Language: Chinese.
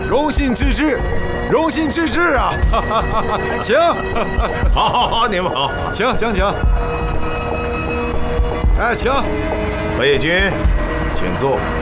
荣幸之至，荣幸之至啊！请， 好，你们好， 请。哎，请。 何野君，请坐。